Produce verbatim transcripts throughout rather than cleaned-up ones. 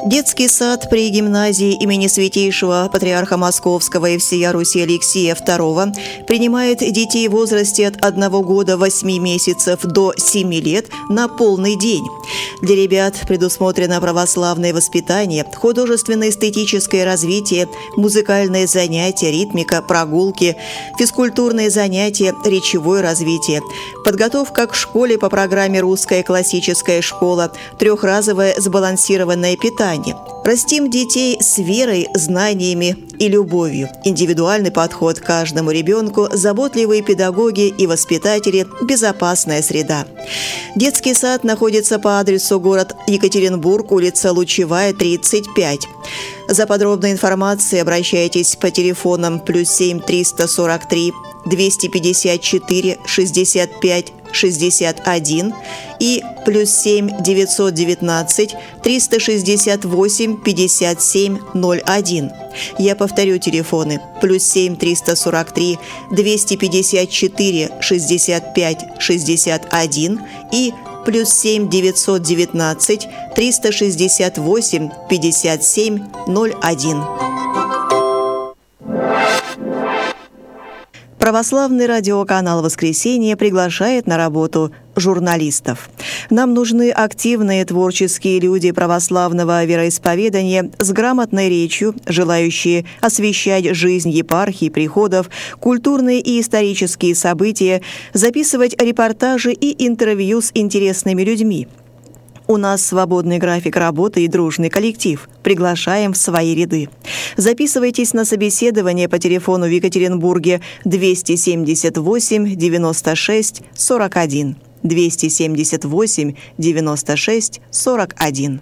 Детский сад при гимназии имени Святейшего Патриарха Московского и всея Руси Алексия второго принимает детей в возрасте от одного года восьми месяцев до семи лет на полный день. Для ребят предусмотрено православное воспитание, художественно-эстетическое развитие, музыкальные занятия, ритмика, прогулки, физкультурные занятия, речевое развитие, подготовка к школе по программе «Русская классическая школа», трехразовое сбалансированное питание. Растим детей с верой, знаниями и любовью. Индивидуальный подход к каждому ребенку, заботливые педагоги и воспитатели, безопасная среда. Детский сад находится по адресу город Екатеринбург, улица Лучевая, тридцать пять. За подробной информацией обращайтесь по телефонам плюс семь триста сорок три двести пятьдесят четыре шестьдесят пять шестьдесят один и плюс семь девятьсот девятнадцать триста шестьдесят восемь пятьдесят семь ноль один. Я повторю телефоны: плюс семь триста сорок три двести пятьдесят четыре шестьдесят пять шестьдесят один и плюс семь девятьсот девятнадцать триста шестьдесят восемь пятьдесят семь ноль один. Православный радиоканал «Воскресенье» приглашает на работу журналистов. Нам нужны активные творческие люди православного вероисповедания с грамотной речью, желающие освещать жизнь епархий, приходов, культурные и исторические события, записывать репортажи и интервью с интересными людьми. У нас свободный график работы и дружный коллектив. Приглашаем в свои ряды. Записывайтесь на собеседование по телефону в Екатеринбурге двести семьдесят восемь девяносто шесть сорок один. двести семьдесят восемь девяносто шесть сорок один.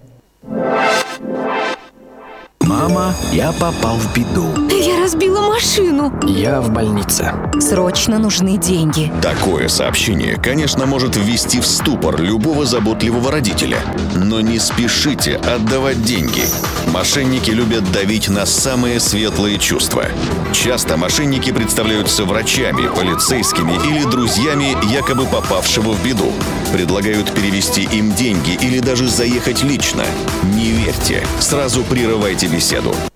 Мама, я попал в беду. Я разбила машину. Я в больнице. Срочно нужны деньги. Такое сообщение, конечно, может ввести в ступор любого заботливого родителя. Но не спешите отдавать деньги. Мошенники любят давить на самые светлые чувства. Часто мошенники представляются врачами, полицейскими или друзьями якобы попавшего в беду. Предлагают перевести им деньги или даже заехать лично. Не верьте, сразу прерывайте беседу.